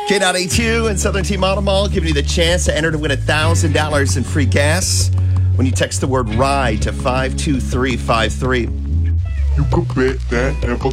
K.82 and Southern Team Auto Mall giving you the chance to enter to win $1,000 in free gas when you text the word RIDE to 52353. You could bet that